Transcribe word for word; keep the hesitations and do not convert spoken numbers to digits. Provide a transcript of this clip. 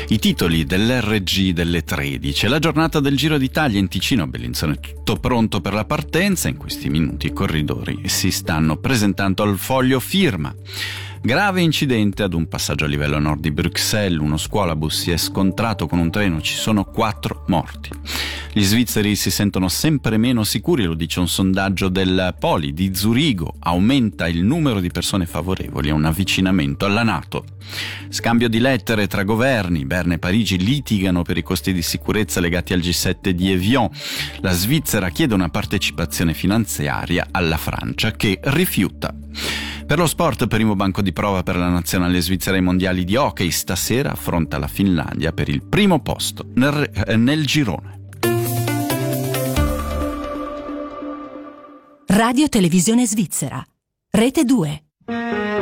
I titoli dell'R G delle tredici. La giornata del Giro d'Italia in Ticino. Bellinzone è tutto pronto per la partenza. In questi minuti i corridori si stanno presentando al foglio firma. Grave incidente ad un passaggio a livello nord di Bruxelles. Uno scuolabus si è scontrato con un treno, ci sono quattro morti. Gli svizzeri si sentono sempre meno sicuri, lo dice un sondaggio del Poli di Zurigo. Aumenta il numero di persone favorevoli a un avvicinamento alla NATO. Scambio di lettere tra governi. Berna e Parigi litigano per i costi di sicurezza legati al G sette di Evian. La Svizzera chiede una partecipazione finanziaria alla Francia, che rifiuta. Per lo sport, primo banco di prova per la nazionale svizzera ai mondiali di hockey. Stasera affronta la Finlandia per il primo posto nel, nel girone. Radio Televisione Svizzera, Rete due.